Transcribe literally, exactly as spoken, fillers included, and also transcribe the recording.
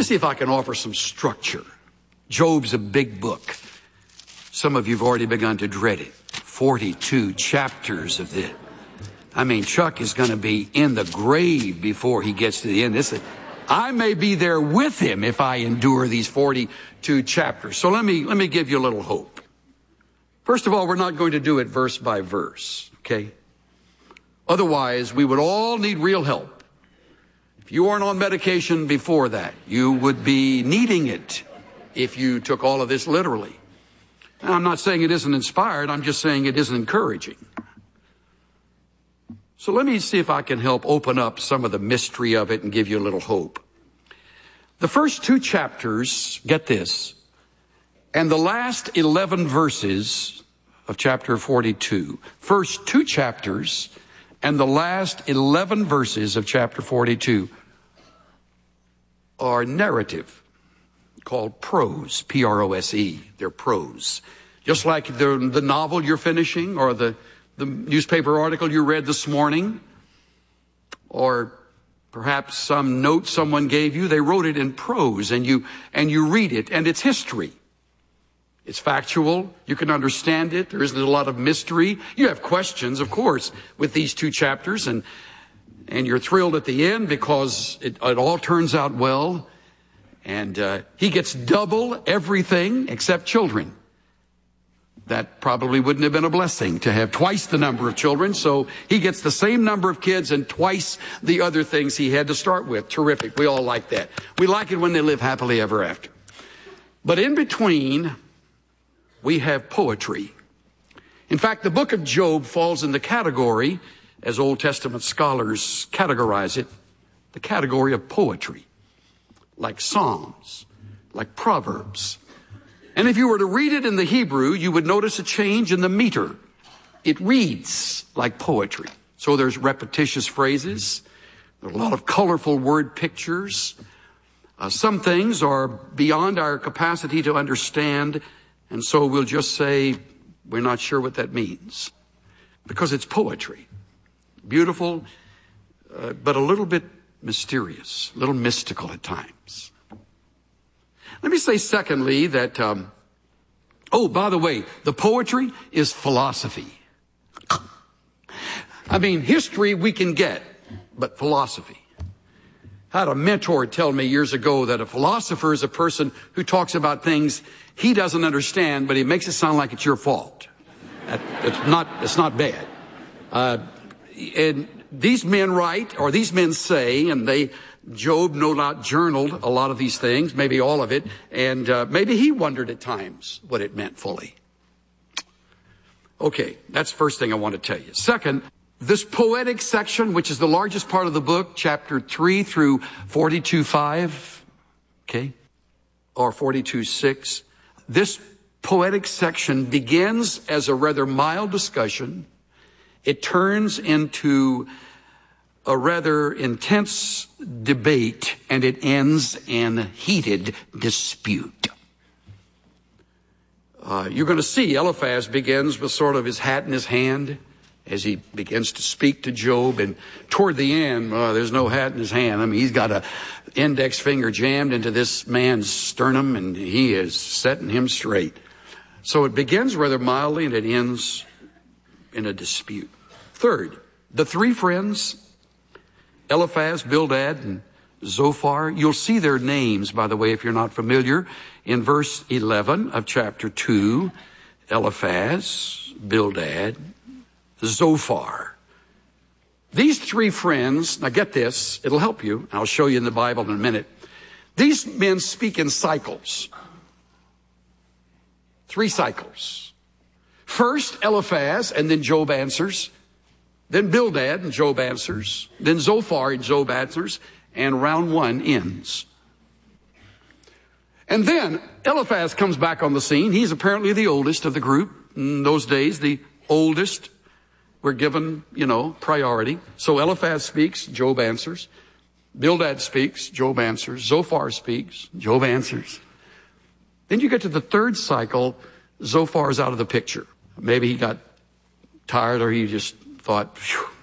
me see if I can offer some structure. Job's a big book. Some of you have already begun to dread it. forty-two chapters of this. I mean, Chuck is going to be in the grave before he gets to the end. This is, I may be there with him if I endure these forty-two chapters. So let me, let me give you a little hope. First of all, we're not going to do it verse by verse, okay? Otherwise, we would all need real help. If you weren't on medication before that, you would be needing it if you took all of this literally. Now, I'm not saying it isn't inspired. I'm just saying it isn't encouraging. So let me see if I can help open up some of the mystery of it and give you a little hope. The first two chapters, get this, and the last eleven verses of chapter forty-two. First two chapters and the last eleven verses of chapter forty-two are narrative, called prose, P R O S E. They're prose. Just like the, the novel you're finishing, or the, the newspaper article you read this morning, or perhaps some note someone gave you. They wrote it in prose, and you, and you read it, and it's history. It's factual. You can understand it. There isn't a lot of mystery. You have questions, of course, with these two chapters, and and you're thrilled at the end because it, it all turns out well. And uh, he gets double everything except children. That probably wouldn't have been a blessing to have twice the number of children. So he gets the same number of kids and twice the other things he had to start with. Terrific. We all like that. We like it when they live happily ever after. But in between, we have poetry. In fact, the book of Job falls in the category, as Old Testament scholars categorize it, the category of poetry, like Psalms, like Proverbs. And if you were to read it in the Hebrew, you would notice a change in the meter. It reads like poetry. So there's repetitious phrases. There are a lot of colorful word pictures. Uh, some things are beyond our capacity to understand. And so we'll just say, we're not sure what that means. Because it's poetry. Beautiful, uh, but a little bit mysterious, a little mystical at times. Let me say secondly that, um, oh, by the way, the poetry is philosophy. I mean, history we can get, but philosophy. I had a mentor tell me years ago that a philosopher is a person who talks about things he doesn't understand, but he makes it sound like it's your fault. That, it's not, it's not bad. Uh, and these men write, or these men say, and they, Job no doubt journaled a lot of these things, maybe all of it, and uh, maybe he wondered at times what it meant fully. Okay, that's the first thing I want to tell you. Second, this poetic section, which is the largest part of the book, chapter three through forty-two five, okay, or forty-two six, this poetic section begins as a rather mild discussion. It turns into a rather intense debate, and it ends in heated dispute. Uh, you're going to see Eliphaz begins with sort of his hat in his hand as he begins to speak to Job, and toward the end, uh, there's no hat in his hand. I mean, he's got a index finger jammed into this man's sternum, and he is setting him straight. So it begins rather mildly, and it ends in a dispute. Third, the three friends, Eliphaz, Bildad, and Zophar. You'll see their names, by the way, if you're not familiar, in verse eleven of chapter two. Eliphaz, Bildad, Zophar. These three friends, now get this, it'll help you. I'll show you in the Bible in a minute. These men speak in cycles. Three cycles. First, Eliphaz, and then Job answers. Then Bildad, and Job answers. Then Zophar, and Job answers. And round one ends. And then Eliphaz comes back on the scene. He's apparently the oldest of the group. In those days, the oldest were given, you know, priority. So Eliphaz speaks, Job answers. Bildad speaks, Job answers. Zophar speaks, Job answers. Then you get to the third cycle, Zophar's out of the picture. Maybe he got tired, or he just thought,